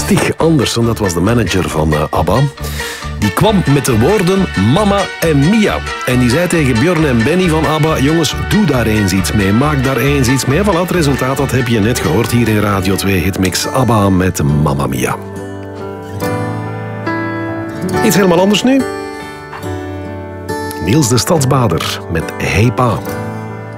Stig Andersen, dat was de manager van ABBA. Die kwam met de woorden Mama en Mia. En die zei tegen Björn en Benny van ABBA... jongens, doe daar eens iets mee, maak daar eens iets mee. Voilà, het resultaat, dat heb je net gehoord hier in Radio 2 Hitmix. ABBA met Mamma Mia. Iets helemaal anders nu. Niels de Stadsbader met Hey Pa.